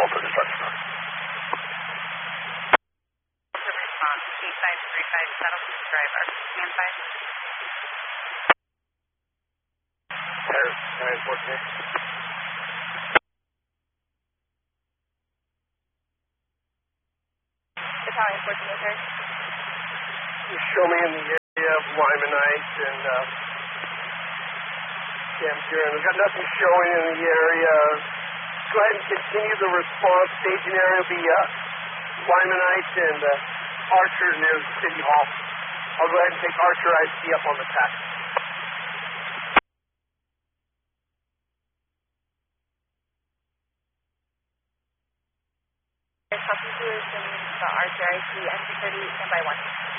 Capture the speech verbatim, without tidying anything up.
call for destruction. Response, eight five three five, settle for driver. Stand by. There's nine fourteen. Battalion fourteen, sir. You show me in the area of Limonite and uh, Camp Huron. We've got nothing showing in the area. Go ahead and continue the response. Staging area will be uh, Limonite and uh, Archer near City Hall. I'll go ahead and take Archer I C up on the taxi. Copy two is in the Archer I C, N two thirty, stand by one.